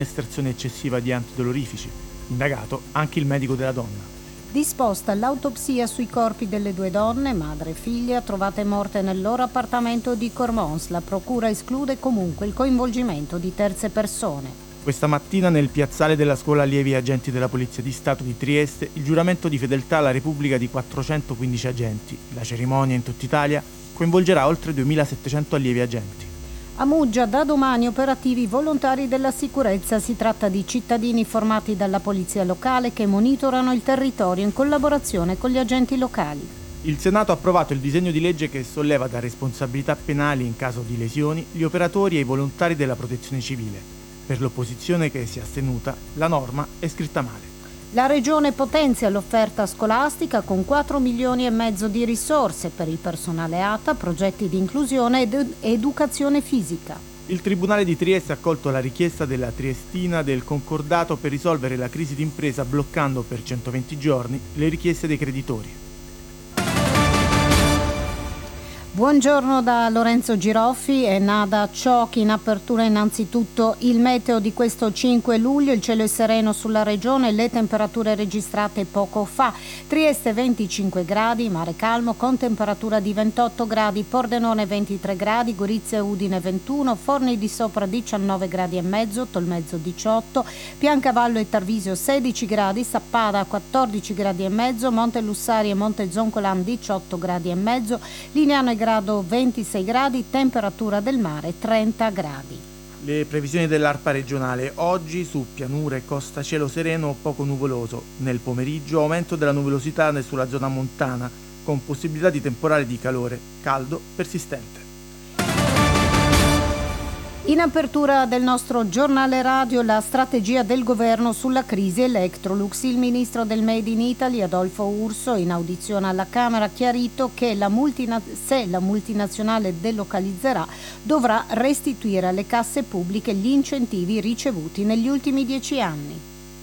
estrazione eccessiva di antidolorifici. Indagato anche il medico della donna. Disposta l'autopsia sui corpi delle due donne, madre e figlia, trovate morte nel loro appartamento di Cormons. La procura esclude comunque il coinvolgimento di terze persone. Questa mattina nel piazzale della scuola allievi agenti della Polizia di Stato di Trieste il giuramento di fedeltà alla Repubblica di 415 agenti. La cerimonia in tutta Italia coinvolgerà oltre 2700 allievi agenti. A Muggia da domani operativi volontari della sicurezza. Si tratta di cittadini formati dalla polizia locale che monitorano il territorio in collaborazione con gli agenti locali. Il Senato ha approvato il disegno di legge che solleva da responsabilità penali in caso di lesioni gli operatori e i volontari della protezione civile. Per l'opposizione che si è astenuta, la norma è scritta male. La Regione potenzia l'offerta scolastica con 4 milioni e mezzo di risorse per il personale ATA, progetti di inclusione ed educazione fisica. Il Tribunale di Trieste ha accolto la richiesta della Triestina del concordato per risolvere la crisi d'impresa bloccando per 120 giorni le richieste dei creditori. Buongiorno da Lorenzo Giroffi e Nada Ciocchi. In apertura innanzitutto il meteo di questo 5 luglio, il cielo è sereno sulla regione, le temperature registrate poco fa. Trieste 25 gradi, mare calmo con temperatura di 28 gradi, Pordenone 23 gradi, Gorizia e Udine 21, Forni di Sopra 19 gradi e mezzo, Tolmezzo 18, Piancavallo e Tarvisio 16 gradi, Sappada 14 gradi e mezzo, Monte Lussari e Monte Zoncolan 18 gradi e mezzo, Lignano e Grado 26 gradi, temperatura del mare 30 gradi. Le previsioni dell'ARPA regionale: oggi su pianura e costa cielo sereno o poco nuvoloso, nel pomeriggio aumento della nuvolosità sulla zona montana con possibilità di temporale di calore, caldo persistente. In apertura del nostro giornale radio la strategia del governo sulla crisi Electrolux. Il ministro del Made in Italy Adolfo Urso in audizione alla Camera ha chiarito che se la multinazionale delocalizzerà dovrà restituire alle casse pubbliche gli incentivi ricevuti negli ultimi 10 anni.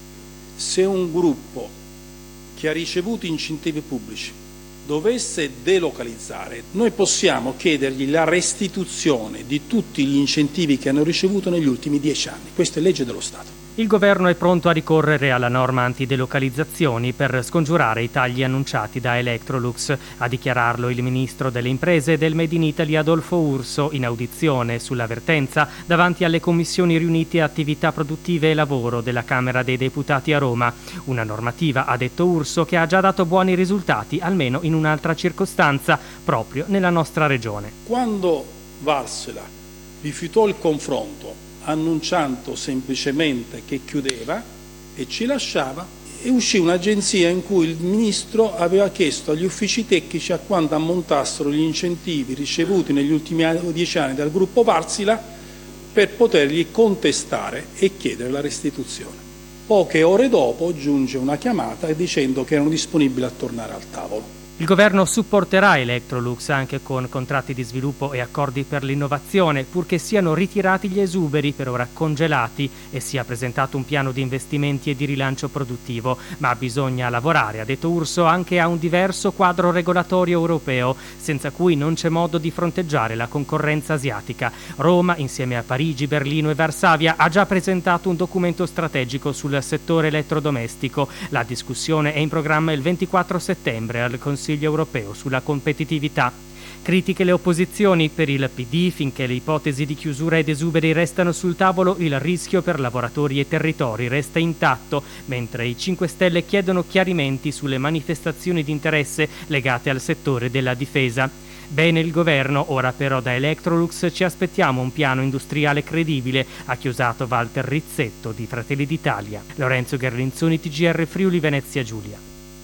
Se un gruppo che ha ricevuto incentivi pubblici dovesse delocalizzare, noi possiamo chiedergli la restituzione di tutti gli incentivi che hanno ricevuto negli ultimi 10 anni. Questa è legge dello Stato. Il governo è pronto a ricorrere alla norma antidelocalizzazioni per scongiurare i tagli annunciati da Electrolux. A dichiararlo il ministro delle imprese e del Made in Italy Adolfo Urso in audizione sull'avvertenza davanti alle commissioni riunite attività produttive e lavoro della Camera dei Deputati a Roma. Una normativa, ha detto Urso, che ha già dato buoni risultati almeno in un'altra circostanza, proprio nella nostra regione. Quando Varsela rifiutò il confronto annunciando semplicemente che chiudeva e ci lasciava, e uscì un'agenzia in cui il ministro aveva chiesto agli uffici tecnici a quanto ammontassero gli incentivi ricevuti negli ultimi 10 anni dal gruppo Varsila per potergli contestare e chiedere la restituzione. Poche ore dopo giunge una chiamata dicendo che erano disponibili a tornare al tavolo. Il governo supporterà Electrolux anche con contratti di sviluppo e accordi per l'innovazione, purché siano ritirati gli esuberi per ora congelati e sia presentato un piano di investimenti e di rilancio produttivo. Ma bisogna lavorare, ha detto Urso, anche a un diverso quadro regolatorio europeo, senza cui non c'è modo di fronteggiare la concorrenza asiatica. Roma, insieme a Parigi, Berlino e Varsavia, ha già presentato un documento strategico sul settore elettrodomestico. La discussione è in programma il 24 settembre al Consiglio europeo sulla competitività. Critiche le opposizioni. Per il PD, finché le ipotesi di chiusura ed esuberi restano sul tavolo, il rischio per lavoratori e territori resta intatto, mentre i 5 Stelle chiedono chiarimenti sulle manifestazioni di interesse legate al settore della difesa. Bene il governo, ora però da Electrolux ci aspettiamo un piano industriale credibile, ha chiusato Walter Rizzetto di Fratelli d'Italia. Lorenzo Gherlinzoni, TGR Friuli Venezia Giulia.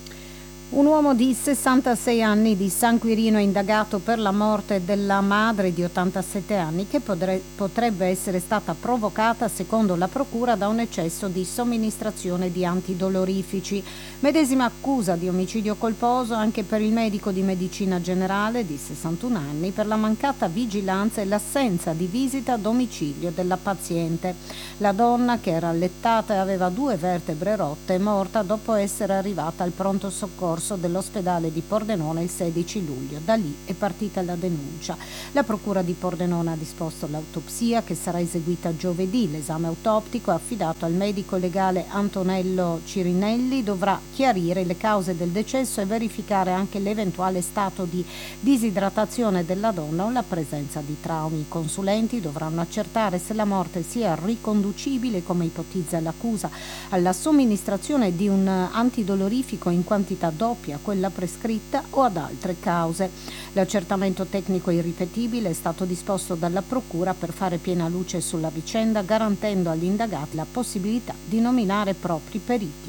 Un uomo di 66 anni di San Quirino è indagato per la morte della madre di 87 anni che potrebbe essere stata provocata, secondo la procura, da un eccesso di somministrazione di antidolorifici. Medesima accusa di omicidio colposo anche per il medico di medicina generale di 61 anni per la mancata vigilanza e l'assenza di visita a domicilio della paziente. La donna, che era allettata e aveva 2 vertebre rotte, è morta dopo essere arrivata al pronto soccorso soccorso dell'ospedale di Pordenone il 16 luglio. Da lì è partita la denuncia. La procura di Pordenone ha disposto l'autopsia che sarà eseguita giovedì. L'esame autoptico affidato al medico legale Antonello Cirinelli dovrà chiarire le cause del decesso e verificare anche l'eventuale stato di disidratazione della donna o la presenza di traumi. I consulenti dovranno accertare se la morte sia riconducibile, come ipotizza l'accusa, alla somministrazione di un antidolorifico in quantità doppia a quella prescritta o ad altre cause. L'accertamento tecnico irripetibile è stato disposto dalla procura per fare piena luce sulla vicenda, garantendo agli indagati la possibilità di nominare propri periti.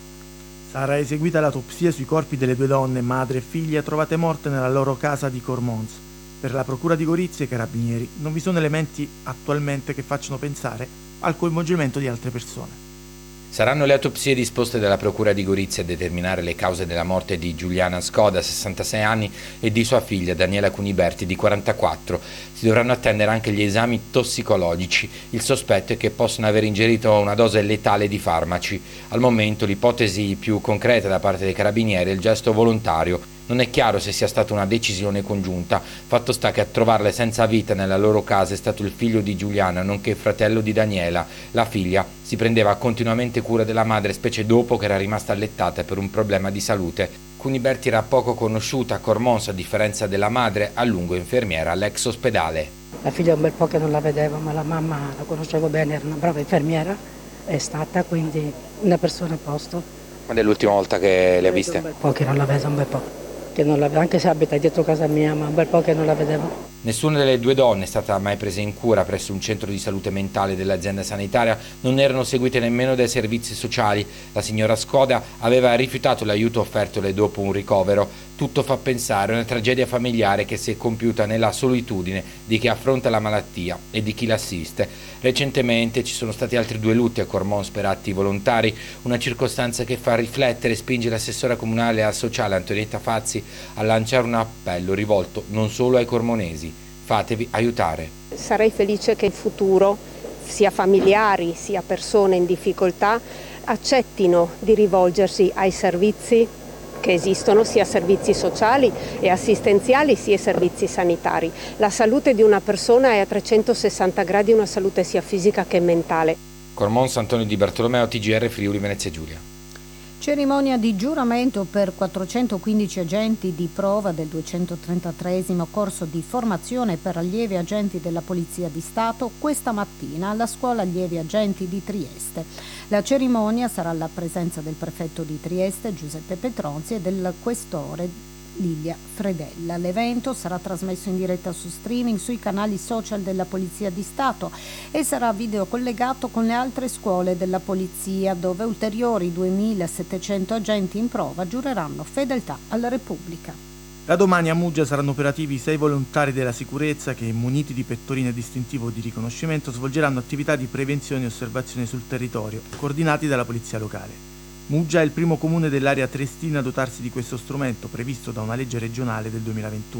Sarà eseguita l'autopsia sui corpi delle due donne, madre e figlia, trovate morte nella loro casa di Cormons. Per la procura di Gorizia e i carabinieri non vi sono elementi attualmente che facciano pensare al coinvolgimento di altre persone. Saranno le autopsie disposte dalla procura di Gorizia a determinare le cause della morte di Giuliana Scoda, 66 anni, e di sua figlia Daniela Cuniberti, di 44. Si dovranno attendere anche gli esami tossicologici. Il sospetto è che possano aver ingerito una dose letale di farmaci. Al momento l'ipotesi più concreta da parte dei carabinieri è il gesto volontario. Non è chiaro se sia stata una decisione congiunta. Fatto sta che a trovarle senza vita nella loro casa è stato il figlio di Giuliana, nonché il fratello di Daniela. La figlia si prendeva continuamente cura della madre, specie dopo che era rimasta allettata per un problema di salute. Cuniberti era poco conosciuta a Cormons, a differenza della madre, a lungo infermiera all'ex ospedale. La figlia un bel po' che non la vedevo, ma la mamma la conoscevo bene, era una brava infermiera, è stata quindi una persona a posto. Quando è l'ultima volta che le ha viste? Un bel po' che non la vedo, un bel po'. Che non la vedo, anche se abita dietro casa mia, ma un bel po' che non la vedevo. Nessuna delle due donne è stata mai presa in cura presso un centro di salute mentale dell'azienda sanitaria, non erano seguite nemmeno dai servizi sociali. La signora Scoda aveva rifiutato l'aiuto offertole dopo un ricovero. Tutto fa pensare a una tragedia familiare che si è compiuta nella solitudine di chi affronta la malattia e di chi l'assiste. Recentemente ci sono stati altri 2 lutti a Cormons per atti volontari, una circostanza che fa riflettere e spinge l'assessora comunale al sociale Antonietta Fazzi a lanciare un appello rivolto non solo ai cormonesi: fatevi aiutare. Sarei felice che in futuro sia familiari sia persone in difficoltà accettino di rivolgersi ai servizi che esistono, sia servizi sociali e assistenziali sia servizi sanitari. La salute di una persona è a 360 gradi una salute sia fisica che mentale. Cormons, Antonio Di Bartolomeo, TGR Friuli Venezia Giulia. Cerimonia di giuramento per 415 agenti di prova del 233° corso di formazione per allievi agenti della Polizia di Stato questa mattina alla Scuola Allievi Agenti di Trieste. La cerimonia sarà alla presenza del prefetto di Trieste Giuseppe Petronzi e del questore Lilia Fredella. L'evento sarà trasmesso in diretta su streaming sui canali social della Polizia di Stato e sarà videocollegato con le altre scuole della Polizia, dove ulteriori 2.700 agenti in prova giureranno fedeltà alla Repubblica. Da domani a Muggia saranno operativi 6 volontari della sicurezza che, muniti di pettorine distintivo di riconoscimento, svolgeranno attività di prevenzione e osservazione sul territorio, coordinati dalla polizia locale. Muggia è il primo comune dell'area triestina a dotarsi di questo strumento, previsto da una legge regionale del 2021.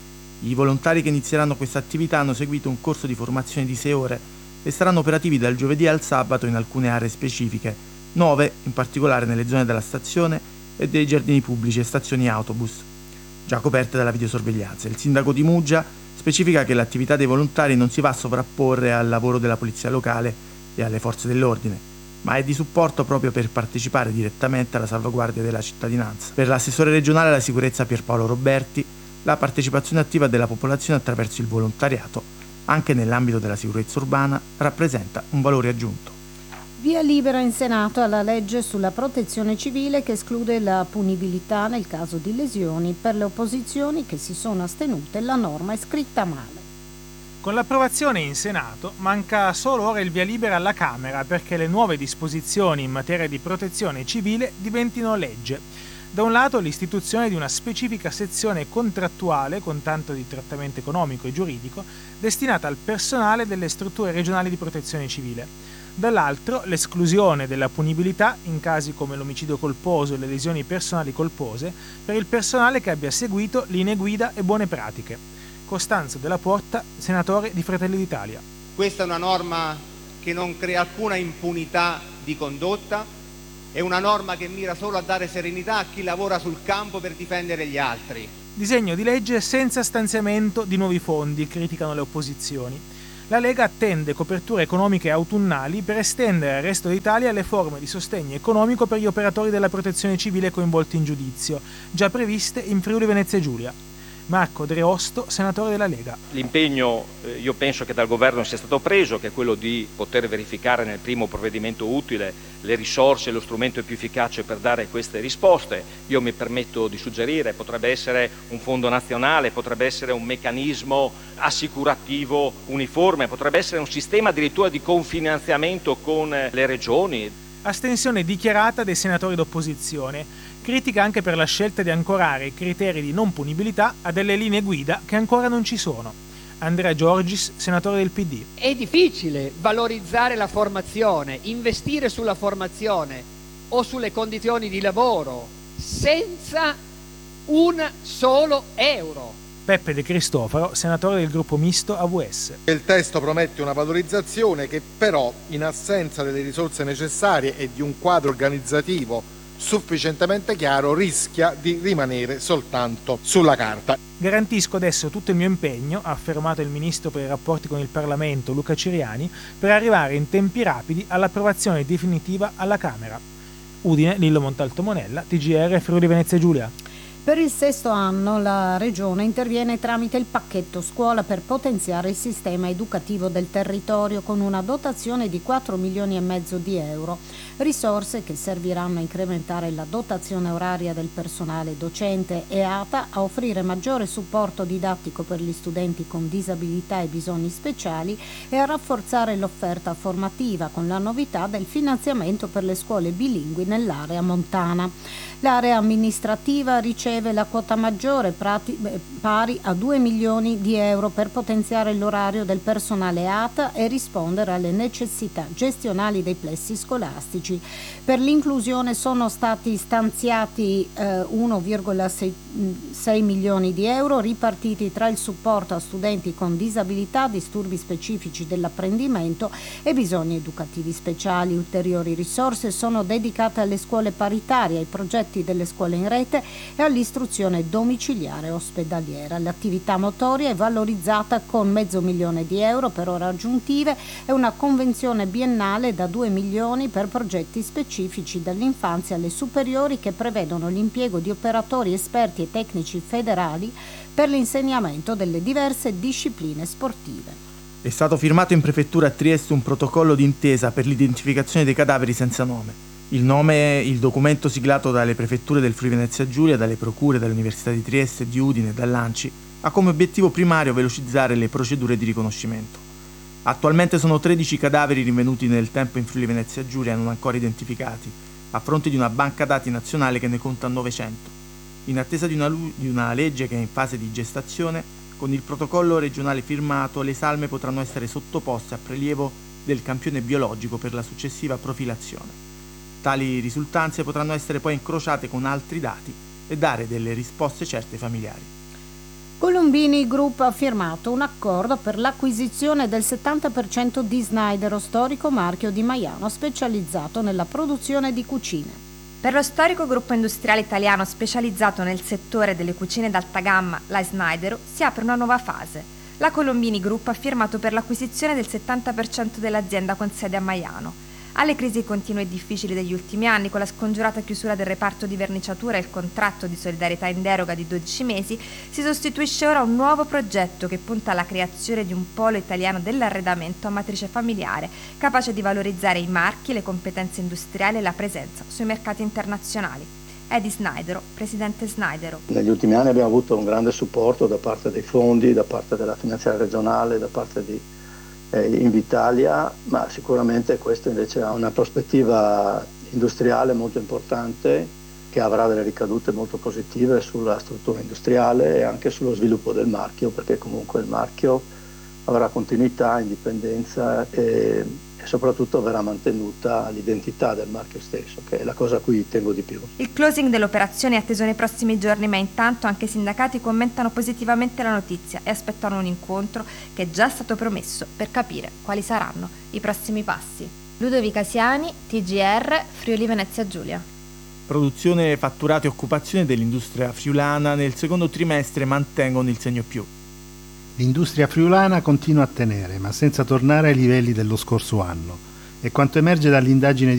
I volontari che inizieranno questa attività hanno seguito un corso di formazione di 6 ore e saranno operativi dal giovedì al sabato in alcune aree specifiche, 9 in particolare nelle zone della stazione e dei giardini pubblici e stazioni autobus, già coperte dalla videosorveglianza. Il sindaco di Muggia specifica che l'attività dei volontari non si va a sovrapporre al lavoro della polizia locale e alle forze dell'ordine, ma è di supporto proprio per partecipare direttamente alla salvaguardia della cittadinanza. Per l'assessore regionale alla sicurezza Pierpaolo Roberti, la partecipazione attiva della popolazione attraverso il volontariato, anche nell'ambito della sicurezza urbana, rappresenta un valore aggiunto. Via libera in Senato alla legge sulla protezione civile che esclude la punibilità nel caso di lesioni. Per le opposizioni che si sono astenute, la norma è scritta male. Con l'approvazione in Senato manca solo ora il via libera alla Camera perché le nuove disposizioni in materia di protezione civile diventino legge. Da un lato l'istituzione di una specifica sezione contrattuale con tanto di trattamento economico e giuridico destinata al personale delle strutture regionali di protezione civile. Dall'altro l'esclusione della punibilità in casi come l'omicidio colposo e le lesioni personali colpose per il personale che abbia seguito linee guida e buone pratiche. Costanzo Della Porta, senatore di Fratelli d'Italia. Questa è una norma che non crea alcuna impunità di condotta, È una norma che mira solo a dare serenità a chi lavora sul campo per difendere gli altri. Disegno di legge senza stanziamento di nuovi fondi, criticano le opposizioni. La Lega attende coperture economiche autunnali per estendere al resto d'Italia le forme di sostegno economico per gli operatori della protezione civile coinvolti in giudizio, già previste in Friuli Venezia Giulia. Marco Dreosto, senatore della Lega. L'impegno io penso che dal governo sia stato preso, che è quello di poter verificare nel primo provvedimento utile le risorse e lo strumento più efficace per dare queste risposte. Io mi permetto di suggerire, potrebbe essere un fondo nazionale, potrebbe essere un meccanismo assicurativo uniforme, potrebbe essere un sistema addirittura di confinanziamento con le regioni. Astensione dichiarata dei senatori d'opposizione. Critica anche per la scelta di ancorare i criteri di non punibilità a delle linee guida che ancora non ci sono. Andrea Giorgis, senatore del PD. È difficile valorizzare la formazione, investire sulla formazione o sulle condizioni di lavoro senza un solo euro. Peppe De Cristofaro, senatore del gruppo misto AVS. Il testo promette una valorizzazione che però, in assenza delle risorse necessarie e di un quadro organizzativo sufficientemente chiaro, rischia di rimanere soltanto sulla carta. Garantisco adesso tutto il mio impegno, ha affermato il ministro per i rapporti con il Parlamento Luca Ciriani, per arrivare in tempi rapidi all'approvazione definitiva alla Camera. Udine, Lillo Montalto Monella, TGR Friuli Venezia Giulia. Per il 6º anno la Regione interviene tramite il pacchetto scuola per potenziare il sistema educativo del territorio con una dotazione di 4,5 milioni di euro, risorse che serviranno a incrementare la dotazione oraria del personale docente e ATA, a offrire maggiore supporto didattico per gli studenti con disabilità e bisogni speciali e a rafforzare l'offerta formativa con la novità del finanziamento per le scuole bilingui nell'area montana. L'area amministrativa riceve la quota maggiore pari a 2 milioni di euro per potenziare l'orario del personale ATA e rispondere alle necessità gestionali dei plessi scolastici. Per l'inclusione sono stati stanziati 1,6 milioni di euro ripartiti tra il supporto a studenti con disabilità, disturbi specifici dell'apprendimento e bisogni educativi speciali. Ulteriori risorse sono dedicate alle scuole paritarie, ai progetti delle scuole in rete e all'istruzione domiciliare ospedaliera. L'attività motoria è valorizzata con 500.000 di euro per ore aggiuntive e una convenzione biennale da 2 milioni per progetti specifici dall'infanzia alle superiori che prevedono l'impiego di operatori esperti e tecnici federali per l'insegnamento delle diverse discipline sportive. È stato firmato in prefettura a Trieste un protocollo d'intesa per l'identificazione dei cadaveri senza nome. Il documento siglato dalle prefetture del Friuli Venezia Giulia, dalle procure, dall'Università di Trieste, di Udine e dall'ANCI ha come obiettivo primario velocizzare le procedure di riconoscimento. Attualmente sono 13 cadaveri rinvenuti nel tempo in Friuli Venezia Giulia non ancora identificati, a fronte di una banca dati nazionale che ne conta 900. In attesa di una legge che è in fase di gestazione, con il protocollo regionale firmato le salme potranno essere sottoposte a prelievo del campione biologico per la successiva profilazione. Tali risultanze potranno essere poi incrociate con altri dati e dare delle risposte certe ai familiari. Colombini Group ha firmato un accordo per l'acquisizione del 70% di Snydero, storico marchio di Maiano specializzato nella produzione di cucine. Per lo storico gruppo industriale italiano specializzato nel settore delle cucine d'alta gamma, la Snydero, si apre una nuova fase. La Colombini Group ha firmato per l'acquisizione del 70% dell'azienda con sede a Maiano. Alle crisi continue e difficili degli ultimi anni, con la scongiurata chiusura del reparto di verniciatura e il contratto di solidarietà in deroga di 12 mesi, si sostituisce ora un nuovo progetto che punta alla creazione di un polo italiano dell'arredamento a matrice familiare, capace di valorizzare i marchi, le competenze industriali e la presenza sui mercati internazionali. Eddie Snydero, presidente Snydero. Negli ultimi anni abbiamo avuto un grande supporto da parte dei fondi, da parte della finanziaria regionale, da parte di Invitalia, ma sicuramente questo invece ha una prospettiva industriale molto importante che avrà delle ricadute molto positive sulla struttura industriale e anche sullo sviluppo del marchio, perché comunque il marchio avrà continuità, indipendenza e soprattutto verrà mantenuta l'identità del marchio stesso, che è la cosa a cui tengo di più. Il closing dell'operazione è atteso nei prossimi giorni, ma intanto anche i sindacati commentano positivamente la notizia e aspettano un incontro che è già stato promesso per capire quali saranno i prossimi passi. Ludovica Siani, TGR, Friuli Venezia Giulia. Produzione, fatturato e occupazione dell'industria friulana nel secondo trimestre mantengono il segno più. L'industria friulana continua a tenere, ma senza tornare ai livelli dello scorso anno. E quanto emerge dall'indagine di